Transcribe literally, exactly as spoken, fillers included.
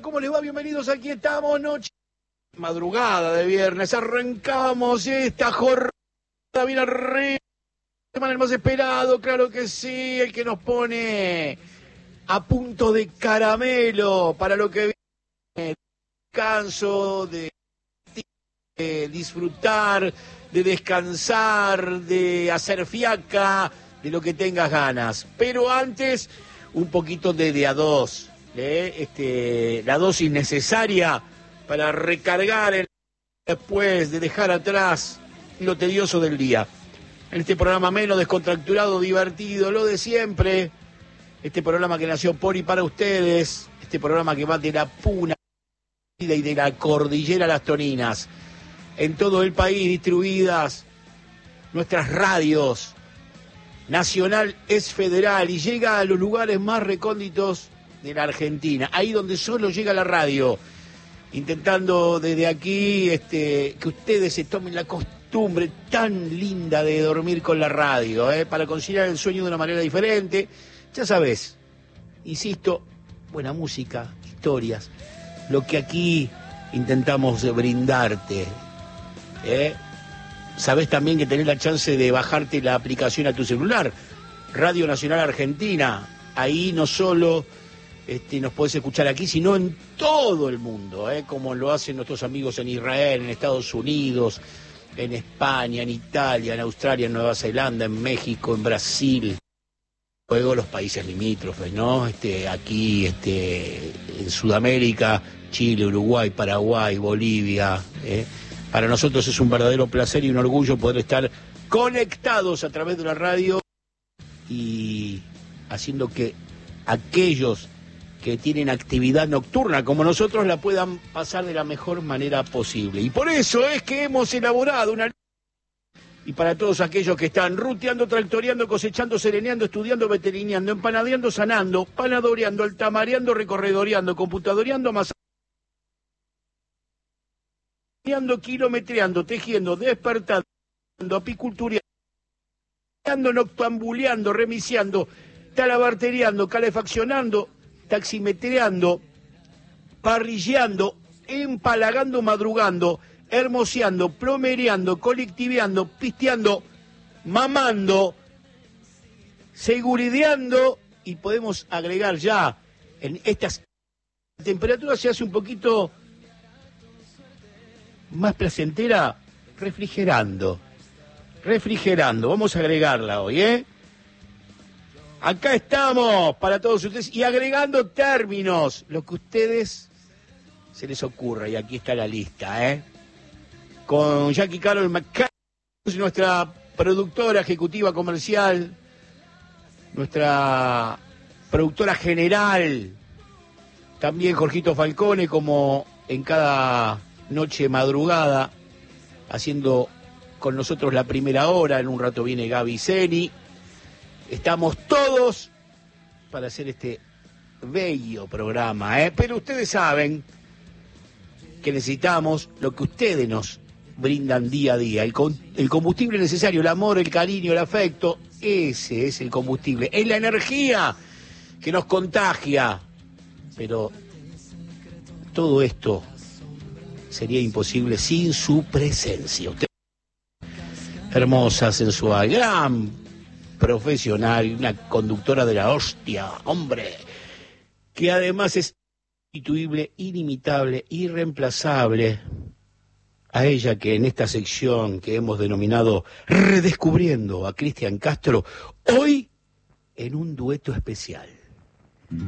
¿Cómo les va? Bienvenidos, aquí estamos, noche, madrugada de viernes, arrancamos esta jornada bien arriba, el más esperado, claro que sí, el que nos pone a punto de caramelo para lo que viene, descanso, de, de disfrutar, de descansar, de hacer fiaca, de lo que tengas ganas. Pero antes, un poquito de de a dos. ¿Eh? Este, la dosis necesaria para recargar el, después de dejar atrás lo tedioso del día. En este programa menos descontracturado, divertido, lo de siempre. Este programa que nació por y para ustedes. Este programa que va de la Puna y de la Cordillera a Las Toninas. En todo el país distribuidas nuestras radios. Nacional es federal y llega a los lugares más recónditos de la Argentina, ahí donde solo llega la radio, intentando desde aquí este, que ustedes se tomen la costumbre tan linda de dormir con la radio, ¿eh? Para conciliar el sueño de una manera diferente. Ya sabes, insisto, buena música, historias, lo que aquí intentamos brindarte, ¿eh? Sabés también que tenés la chance de bajarte la aplicación a tu celular, Radio Nacional Argentina, ahí no solo Este, nos podés escuchar aquí, sino en todo el mundo, ¿eh? Como lo hacen nuestros amigos en Israel, en Estados Unidos, en España, en Italia, en Australia, en Nueva Zelanda, en México, en Brasil, luego los países limítrofes, ¿no? Este, aquí, este, en Sudamérica, Chile, Uruguay, Paraguay, Bolivia, ¿eh? Para nosotros es un verdadero placer y un orgullo poder estar conectados a través de la radio y haciendo que aquellos que tienen actividad nocturna como nosotros la puedan pasar de la mejor manera posible. Y por eso es que hemos elaborado una... Y para todos aquellos que están ruteando, tractoreando, cosechando, sereneando, estudiando, veterineando, empanadeando, sanando, panadoreando, altamareando, recorredoreando, computadoreando, amasando, kilometreando, tejiendo, despertando, apicultureando, noctambuleando, remiciando, talabartereando, calefaccionando, taximetreando, parrilleando, empalagando, madrugando, hermoseando, plomereando, colectiveando, pisteando, mamando, segurideando, y podemos agregar ya en estas temperaturas se hace un poquito más placentera, refrigerando, refrigerando, vamos a agregarla hoy, ¿eh? Acá estamos para todos ustedes y agregando términos, lo que a ustedes se les ocurra. Y aquí está la lista, ¿eh? Con Jackie Carol McCann, nuestra productora ejecutiva comercial, nuestra productora general, también Jorgito Falcone, como en cada noche madrugada, haciendo con nosotros la primera hora. En un rato viene Gaby Zeni. Estamos todos para hacer este bello programa, ¿eh? Pero ustedes saben que necesitamos lo que ustedes nos brindan día a día, el, con, el combustible necesario, el amor, el cariño, el afecto, ese es el combustible, es la energía que nos contagia. Pero todo esto sería imposible sin su presencia. Usted, hermosa, sensual, gran profesional, una conductora de la hostia, hombre, que además es insustituible, inimitable, irreemplazable. A ella que en esta sección que hemos denominado Redescubriendo a Cristian Castro, hoy en un dueto especial.